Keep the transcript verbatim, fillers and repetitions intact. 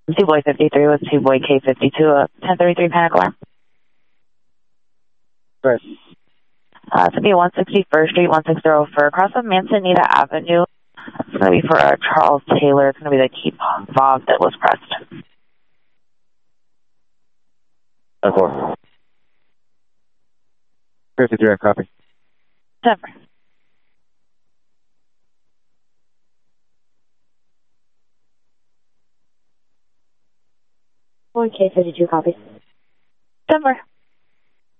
Two boy fifty-three with two boy K fifty-two, uh, ten thirty-three panic alarm. Right. Uh, it's going to be one sixty-first Street, one sixty for across from Manzanita Avenue. It's going to be for uh, Charles Taylor. It's going to be the key fob that was pressed. ten four. fifty-three, I copy. Denver. One K fifty-two, copy. Denver.